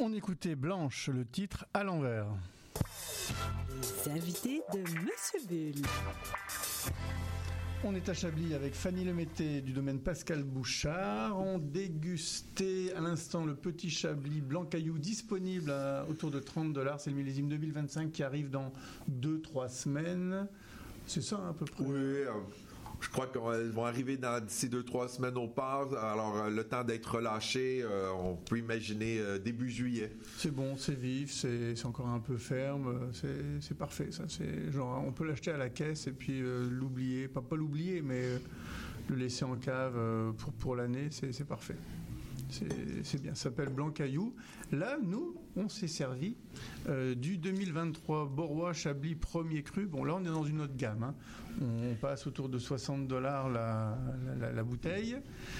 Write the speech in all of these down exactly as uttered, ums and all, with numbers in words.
On écoutait Blanche, le titre à l'envers. Les invités de Monsieur Bull. On est à Chablis avec Fanny Lemété du domaine Pascal Bouchard. On dégustait à l'instant le petit Chablis Blanc Caillou disponible à autour de trente dollars. C'est le millésime deux mille vingt-cinq qui arrive dans deux trois semaines. C'est ça à peu près? Oui, euh, je crois qu'elles vont arriver dans d'ici deux trois semaines au port. Alors, euh, le temps d'être relâché, euh, on peut imaginer euh, début juillet. C'est bon, c'est vif, c'est, c'est encore un peu ferme, c'est, c'est parfait. Ça, c'est genre, on peut l'acheter à la caisse et puis euh, l'oublier, pas, pas l'oublier, mais euh, le laisser en cave euh, pour, pour l'année, c'est, c'est parfait. C'est, c'est bien, ça s'appelle Blanc Caillou. Là, nous, on s'est servi euh, du deux mille vingt-trois Borois Chablis premier cru. Bon, là, on est dans une autre gamme. Hein. On, on passe autour de soixante dollars la, la, la, la bouteille.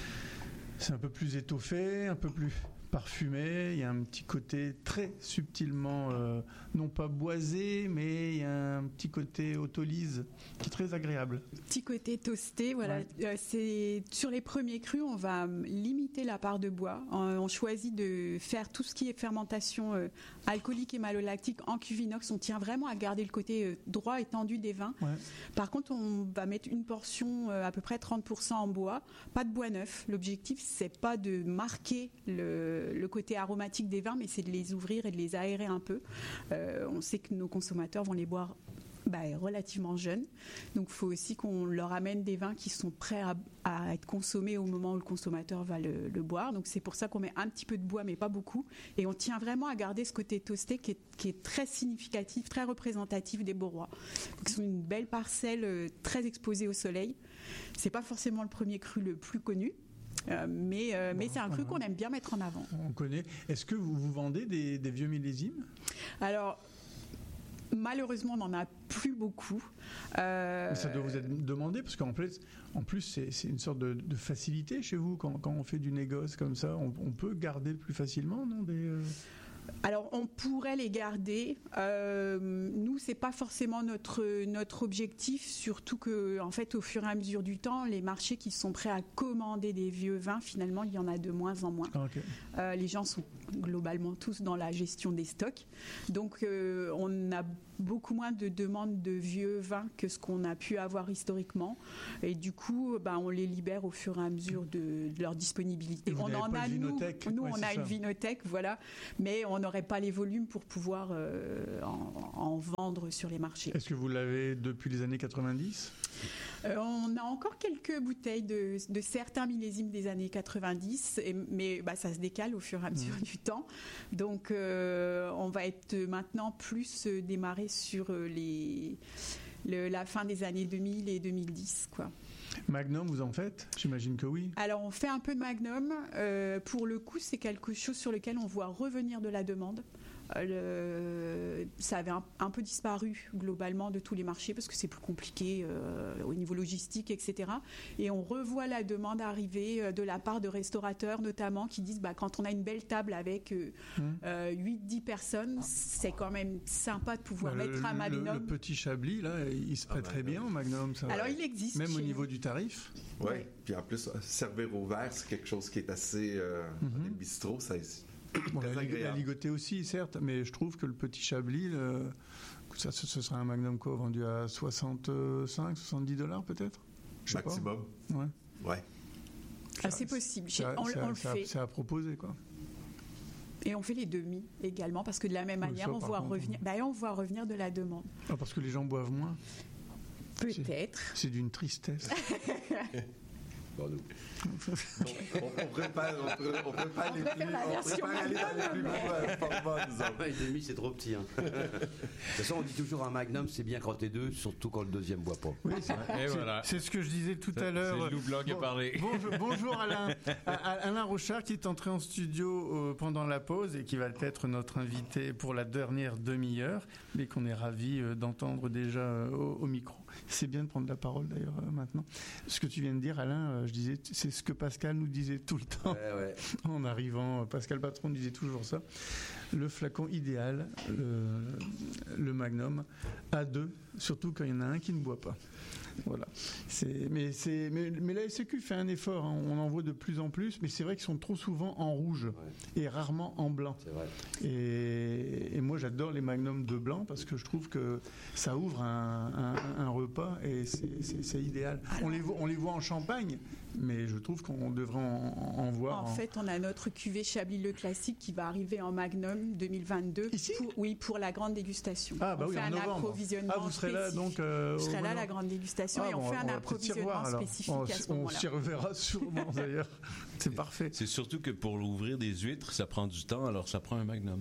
C'est un peu plus étoffé, un peu plus parfumé. Il y a un petit côté très subtilement, euh, non pas boisé, mais il y a un petit côté autolyse qui est très agréable. Petit côté toasté, voilà. Ouais. Euh, c'est sur les premiers crus, on va limiter la part de bois. On, on choisit de faire tout ce qui est fermentation euh, alcoolique et malolactique en cuve inox. On tient vraiment à garder le côté euh, droit et tendu des vins. Ouais. Par contre, on va mettre une portion euh, à peu près trente pour cent en bois, pas de bois neuf. L'objectif, c'est pas de marquer le le côté aromatique des vins, mais c'est de les ouvrir et de les aérer un peu. Euh, on sait que nos consommateurs vont les boire bah, relativement jeunes, donc il faut aussi qu'on leur amène des vins qui sont prêts à, à être consommés au moment où le consommateur va le, le boire. Donc c'est pour ça qu'on met un petit peu de bois, mais pas beaucoup, et on tient vraiment à garder ce côté toasté qui est, qui est très significatif, très représentatif des Borois. Donc, c'est une belle parcelle euh, très exposée au soleil. C'est pas forcément le premier cru le plus connu. Euh, mais euh, bon, mais c'est un cru qu'on aime bien mettre en avant. On connaît. Est-ce que vous vous vendez des, des vieux millésimes? Alors, malheureusement, on n'en a plus beaucoup. Euh... Ça doit vous être demandé, parce qu'en plus, en plus c'est, c'est une sorte de, de facilité chez vous. Quand, quand on fait du négoce comme ça, on, on peut garder plus facilement, non, des... Euh... Alors, on pourrait les garder. Euh, nous, c'est pas forcément notre notre objectif, surtout que, en fait, au fur et à mesure du temps, les marchés qui sont prêts à commander des vieux vins, finalement, il y en a de moins en moins. Okay. Euh, les gens sont globalement tous dans la gestion des stocks, donc euh, on a beaucoup moins de demandes de vieux vins que ce qu'on a pu avoir historiquement, et du coup, bah, on les libère au fur et à mesure de, de leur disponibilité. On en a nous, nous ouais, on a ça. une vinothèque, voilà, mais on n'aurait pas les volumes pour pouvoir euh, en, en vendre sur les marchés. Est-ce que vous l'avez depuis les années quatre-vingt-dix? euh, On a encore quelques bouteilles de, de certains millésimes des années quatre-vingt-dix, et, mais bah, ça se décale au fur et à mesure mmh. du temps. Donc euh, on va être maintenant plus euh, démarré sur euh, les, le, la fin des années deux mille et deux mille dix, quoi. Magnum, vous en faites? J'imagine que oui. Alors, on fait un peu de Magnum. Euh, pour le coup, c'est quelque chose sur lequel on voit revenir de la demande. Euh, le, ça avait un, un peu disparu globalement de tous les marchés parce que c'est plus compliqué euh, au niveau logistique, et cetera. Et on revoit la demande arriver de la part de restaurateurs notamment qui disent bah, quand on a une belle table avec euh, mmh. euh, huit dix personnes, c'est quand même sympa de pouvoir bah, mettre le, un Magnum. Le, le petit Chablis, là, il se prête ah, très bien au Magnum. Ça, Alors, il existe. Même au niveau du tarif. Oui, ouais. Puis en plus, servir au verre, c'est quelque chose qui est assez... Euh, mmh. Les bistrots, ça Bon, la, la ligoté aussi, certes, mais je trouve que le petit Chablis, le, ça, ce, ce sera un Magnum Co vendu à soixante-cinq, soixante-dix dollars peut-être. Je Maximum. Sais pas. Ouais. Ouais. Ah, c'est possible. C'est à, on, c'est on à, le c'est fait. À, c'est à proposer, quoi. Et on fait les demi également parce que de la même oui, manière, ça, on voit contre, revenir. Bah, on voit revenir de la demande. Ah, parce que les gens boivent moins. Peut-être. C'est, c'est d'une tristesse. Bon, nous. on, on prépare, on prépare, on prépare les plus, on prépare aller dans les plus gros formats, nous autres. Et demi, c'est trop petit. Hein. De toute façon, on dit toujours un Magnum, c'est bien quand t'es deux, surtout quand le deuxième boit pas. Oui, c'est, et c'est, voilà. c'est ce que je disais tout c'est, à l'heure. C'est Lou Blanc qui a parlé. Bonjour, bonjour Alain. Alain Rochard qui est entré en studio pendant la pause et qui va être notre invité pour la dernière demi-heure, mais qu'on est ravis d'entendre déjà au, au micro. C'est bien de prendre la parole d'ailleurs maintenant. Ce que tu viens de dire, Alain, je disais, c'est ce que Pascal nous disait tout le temps. Ouais, ouais. En arrivant, Pascal Patron disait toujours ça. Le flacon idéal, le, le Magnum, à deux, surtout quand il y en a un qui ne boit pas. Voilà. C'est, mais, c'est, mais, mais la S C Q fait un effort, hein. On en voit de plus en plus, mais c'est vrai qu'ils sont trop souvent en rouge ouais. et rarement en blanc. C'est vrai. Et, et moi j'adore les magnums de blanc parce que je trouve que ça ouvre un, un, un repas et c'est, c'est, c'est idéal. On les, voit, on les voit en Champagne, mais je trouve qu'on devrait en, en voir. En, en fait, on a notre cuvée Chablis Le Classique qui va arriver en Magnum deux mille vingt-deux. Ici pour, Oui, pour la grande dégustation. Ah bah on oui, fait en un novembre. approvisionnement Ah, vous serez spécifique. là donc euh, Je serai là, moment. la grande dégustation, Ah, et on bon, fait un on approvisionnement revoir, spécifique on, à ce on moment-là. s'y reverra sûrement d'ailleurs. C'est parfait. C'est surtout que pour ouvrir des huîtres, ça prend du temps, alors ça prend un magnum.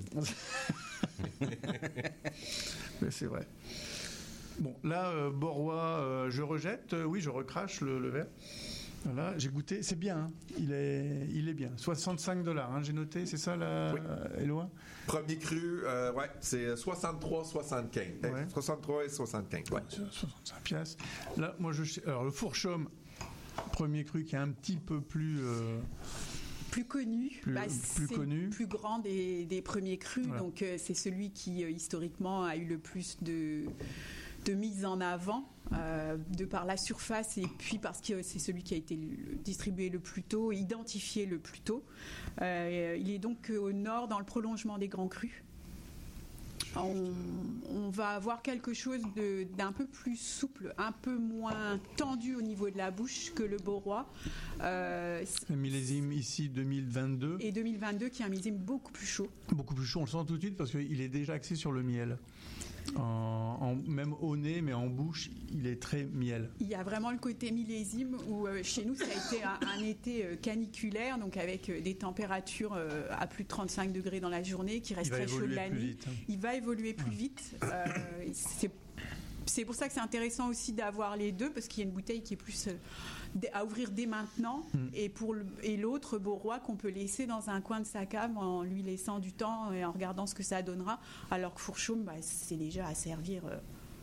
Mais c'est vrai. Bon, là, euh, Borois, euh, je rejette. Euh, oui, je recrache le, le verre. Voilà, j'ai goûté. C'est bien. Hein. Il est, il est bien. soixante-cinq dollars. Hein, j'ai noté. C'est ça, la oui. Éloi? Premier cru, euh, ouais, c'est soixante-trois soixante-quinze. Ouais. soixante-trois et soixante-quinze. Ouais. soixante-cinq piastres. Là, moi, je. Alors, le Fourchaume, premier cru qui est un petit peu plus. Euh, plus connu, plus, bah, plus c'est connu. le plus grand des, des premiers crus, voilà. donc euh, c'est celui qui euh, historiquement a eu le plus de, de mise en avant, euh, de par la surface et puis parce que c'est celui qui a été distribué le plus tôt, identifié le plus tôt. Euh, il est donc au nord, dans le prolongement des grands crus. On, on va avoir quelque chose de, d'un peu plus souple, un peu moins tendu au niveau de la bouche que le Borois. Euh, un millésime ici deux mille vingt-deux. Et deux mille vingt-deux qui est un millésime beaucoup plus chaud. Beaucoup plus chaud, on le sent tout de suite parce qu'il est déjà axé sur le miel. En, en, même au nez, mais en bouche, il est très miel. Il y a vraiment le côté millésime où euh, chez nous, ça a été un, un été euh, caniculaire, donc avec euh, des températures euh, à plus de trente-cinq degrés dans la journée, qui restent très chaudes la nuit. Vite, hein. Il va évoluer plus ouais. vite. Euh, c'est, c'est pour ça que c'est intéressant aussi d'avoir les deux, parce qu'il y a une bouteille qui est plus... Euh, à ouvrir dès maintenant mmh. et, pour le, et l'autre Borois qu'on peut laisser dans un coin de sa cave en lui laissant du temps et en regardant ce que ça donnera, alors que Fourchaume bah, c'est déjà à servir euh,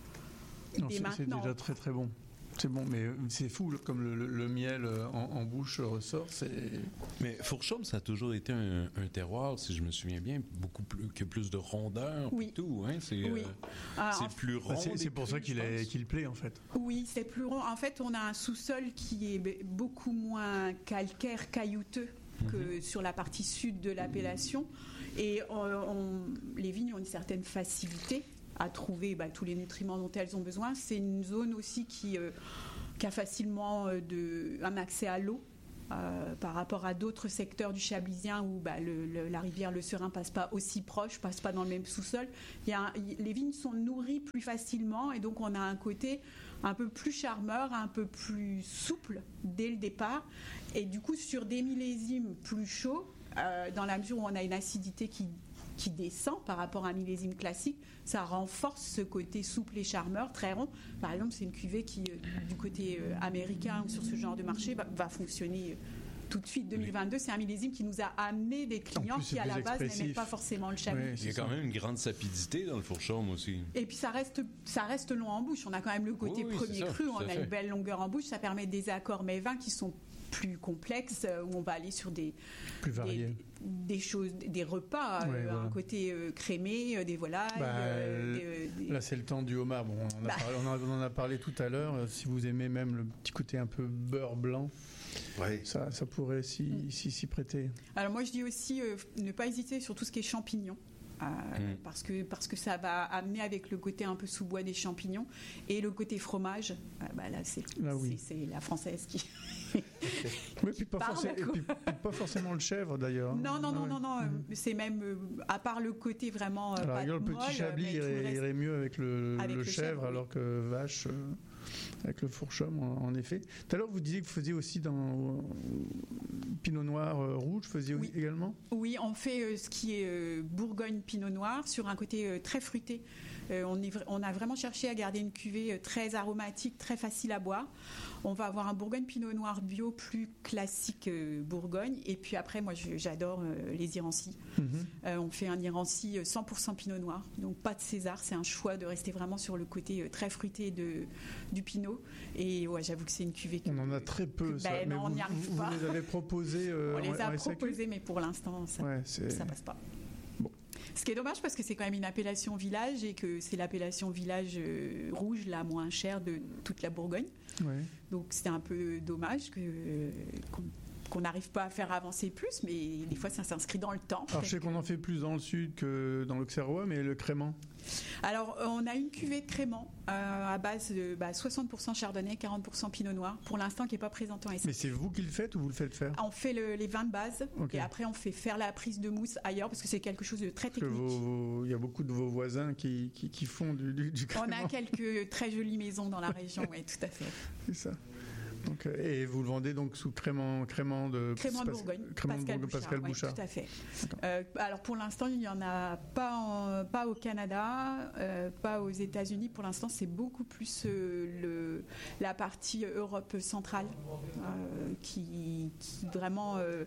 non, dès c'est, maintenant. C'est déjà très très bon. C'est bon, mais c'est fou comme le, le, le miel en, en bouche ressort. C'est... Mais Fourchaume, ça a toujours été un, un terroir, si je me souviens bien, beaucoup plus que plus de rondeur, oui. et tout. Hein? C'est, oui. euh, Alors, c'est plus rond. C'est, c'est pour ça qu'il, est, qu'il plaît en fait. Oui, c'est plus rond. En fait, on a un sous-sol qui est beaucoup moins calcaire, caillouteux que mm-hmm. sur la partie sud de l'appellation. Et on, on, les vignes ont une certaine facilité à trouver bah, tous les nutriments dont elles ont besoin. C'est une zone aussi qui, euh, qui a facilement euh, de, un accès à l'eau euh, par rapport à d'autres secteurs du Chablisien où bah, le, le, la rivière Le Serein passe pas aussi proche, passe pas dans le même sous-sol. Il y a un, les vignes sont nourries plus facilement et donc on a un côté un peu plus charmeur, un peu plus souple dès le départ. Et du coup, sur des millésimes plus chauds, euh, dans la mesure où on a une acidité qui qui descend par rapport à un millésime classique, ça renforce ce côté souple et charmeur, très rond. Par exemple, c'est une cuvée qui, euh, du côté euh, américain ou sur ce genre de marché, va, va fonctionner euh, tout de suite. deux mille vingt-deux, c'est un millésime qui nous a amené des clients plus, qui, à la base, n'aimaient pas forcément le Chablis. Oui, il y a quand même une grande sapidité dans le Fourchaume aussi. Et puis, ça reste, ça reste long en bouche. On a quand même le côté oui, oui, premier cru, on a fait. une belle longueur en bouche. Ça permet des accords mets vins qui sont plus complexes, où on va aller sur des, plus variés. Des, des choses, des repas, ouais, euh, voilà. un côté euh, crémé, euh, des volailles. Bah, euh, des, là, c'est le temps du homard. Bon, on, en a bah. parlé, on, en a, on en a parlé tout à l'heure. Si vous aimez même le petit côté un peu beurre blanc, ouais. ça, ça pourrait s'y, mm. s'y, s'y prêter. Alors moi, je dis aussi euh, ne pas hésiter sur tout ce qui est champignons. Euh, mm. parce, que, parce que ça va amener avec le côté un peu sous-bois des champignons et le côté fromage, euh, bah là, c'est, là, oui. c'est, c'est la française qui... Mais puis pas, forcé, et puis, puis pas forcément le chèvre d'ailleurs. Non, non, non, ouais. non, non. Mmh. C'est même, euh, à part le côté vraiment. Euh, alors, regarde, le petit molle, Chablis irait, reste... irait mieux avec le, avec le, le chèvre, chèvre, alors oui. que vache, euh, avec le Fourchaume, en, en effet. Tout à l'heure, vous disiez que vous faisiez aussi dans euh, Pinot Noir euh, rouge, vous faisiez oui. également. Oui, on fait euh, ce qui est euh, Bourgogne Pinot Noir sur un côté euh, très fruité. Euh, on, est, on a vraiment cherché à garder une cuvée euh, très aromatique, très facile à boire. On va avoir un Bourgogne Pinot Noir bio plus classique euh, Bourgogne. Et puis après, moi, je, j'adore euh, les Irancy. Mm-hmm. Euh, on fait un Irancy cent pour cent Pinot Noir. Donc pas de César. C'est un choix de rester vraiment sur le côté euh, très fruité de, du Pinot. Et ouais, j'avoue que c'est une cuvée... Que, on en a très peu, que, ça. Ben, mais non, vous, on n'y arrive vous, pas. Vous les avez proposés euh, On les en, a en proposés, mais pour l'instant, ça ouais, ça passe pas. Bon. Ce qui est dommage parce que c'est quand même une appellation village et que c'est l'appellation village euh, rouge la moins chère de toute la Bourgogne. Ouais. Donc c'est un peu dommage que, euh, qu'on qu'on n'arrive pas à faire avancer plus, mais des fois ça s'inscrit dans le temps. Alors je sais qu'on en fait plus dans le sud que dans l'Auxerrois, mais le crément. Alors on a une cuvée de crément euh, à base de bah, soixante pour cent chardonnay, quarante pour cent pinot noir, pour l'instant qui n'est pas présente en S A. Mais c'est vous qui le faites ou vous le faites faire? On fait le, les vins de base Okay. et après on fait faire la prise de mousse ailleurs parce que c'est quelque chose de très Parce que technique. vos- vos- il y a beaucoup de vos voisins qui, qui, qui font du, du, du crément. On a quelques très jolies maisons dans la région, oui, tout à fait. C'est ça. Donc, euh, et vous le vendez donc sous crément, crément de Crément de Pas- Bourgogne, Crément de Pascal Bourgogne, Bouchard. Pascal ouais, Bouchard. tout à fait. D'accord. Euh, alors pour l'instant, il n'y en a pas, en- pas au Canada, euh, pas aux États-Unis. Pour l'instant, c'est beaucoup plus euh, le, la partie Europe centrale euh, qui, qui vraiment euh,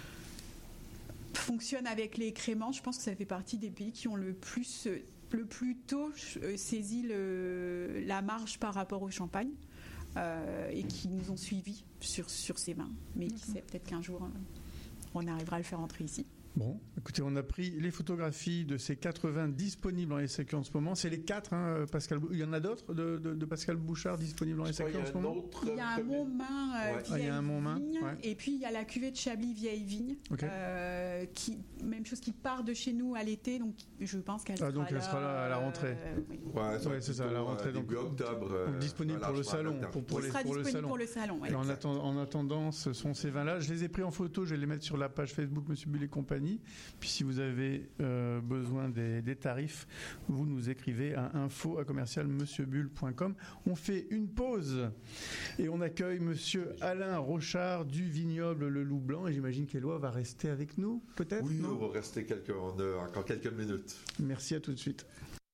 fonctionne avec les créments. Je pense que ça fait partie des pays qui ont le plus, le plus tôt euh, saisi le, la marge par rapport au champagne. Euh, et qui nous ont suivis sur, sur ces vins. Mais qui sait, peut-être qu'un jour, euh, on arrivera à le faire entrer ici. Bon, écoutez, on a pris les photographies de ces quatre vins disponibles en S A Q en ce moment. C'est les quatre, hein, Pascal. Bou- Il y en a d'autres de, de, de Pascal Bouchard disponibles en Je S A crois Q qu'il y en a ce un moment. autre Il y a un premier- Montmain euh, Ouais. Ah, il y a un vieille Montmain, vigne, ouais. et puis il y a la cuvée de Chablis vieille vigne, Ok. euh, qui, même chose qui part de chez nous à l'été, donc je pense qu'elle Ah, sera donc elle là, sera là à la rentrée. euh, oui. Ouais, ça va Ouais, c'est ça, plutôt, la rentrée, euh, donc- début octobre. donc euh, disponible voilà, pour le je crois, salon, octobre. pour- pour Il les- sera pour le disponible salon. pour le salon. ouais. Et en, atten- en attendant, ce sont ces vins-là. Je les ai pris en photo, je vais les mettre sur la page Facebook Monsieur Bull et compagnie. Puis si vous avez euh, besoin des, des tarifs, vous nous écrivez à info à commercial monsieur bull point com. On fait une pause et on accueille Monsieur Alain Rochard du vignoble Le Loup Blanc. Et j'imagine qu'Éloi va rester avec nous, peut-être. Oui, non on va rester quelques, on a encore quelques minutes. Merci, à tout de suite.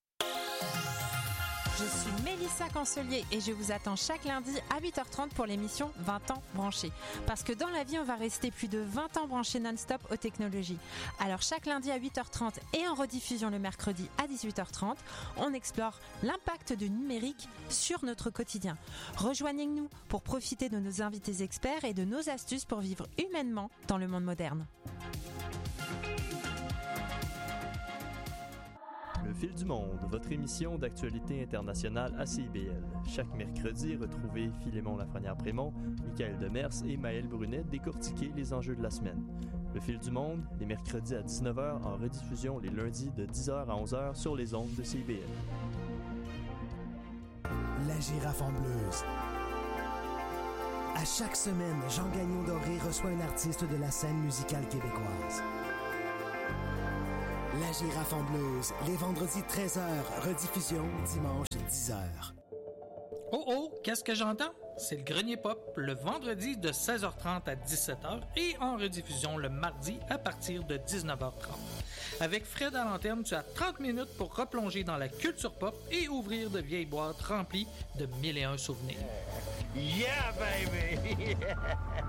Je suis Mélissa Cancelier et je vous attends chaque lundi à huit heures trente pour l'émission vingt ans branchés. Parce que dans la vie, on va rester plus de vingt ans branchés non-stop aux technologies. Alors chaque lundi à huit heures trente et en rediffusion le mercredi à dix-huit heures trente, on explore l'impact du numérique sur notre quotidien. Rejoignez-nous pour profiter de nos invités experts et de nos astuces pour vivre humainement dans le monde moderne. Le fil du monde, votre émission d'actualité internationale à C I B L. Chaque mercredi, retrouvez Philémon Lafrenière-Prémont, Michael Demers et Maëlle Brunet décortiquer les enjeux de la semaine. Le fil du monde, les mercredis à dix-neuf heures, en rediffusion les lundis de dix heures à onze heures sur les ondes de C I B L. La girafe en bleuse. À chaque semaine, Jean Gagnon Doré reçoit un artiste de la scène musicale québécoise. La girafe en bleuse, les vendredis treize heures, rediffusion dimanche dix heures. Oh oh, qu'est-ce que j'entends? C'est le Grenier Pop, le vendredi de seize heures trente à dix-sept heures et en rediffusion le mardi à partir de dix-neuf heures trente. Avec Fred à l'antenne, tu as trente minutes pour replonger dans la culture pop et ouvrir de vieilles boîtes remplies de mille et un souvenirs. Yeah, baby!